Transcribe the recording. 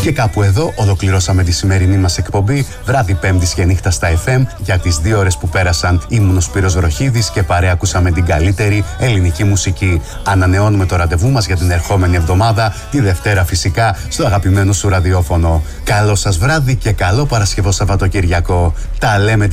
Και κάπου εδώ ολοκληρώσαμε τη σημερινή μας εκπομπή βράδυ Πέμπτης και νύχτα στα FM. Για τις 2 ώρες που πέρασαν ήμουν ο Σπύρος Βροχίδης και παρέα ακούσαμε την καλύτερη ελληνική μουσική. Ανανεώνουμε το ραντεβού μας για την ερχόμενη εβδομάδα, τη Δευτέρα φυσικά, στο αγαπημένο σου ραδιόφωνο. Καλό σας βράδυ και καλό Παρασκευό Σαββατοκυριακό. Τα λέμε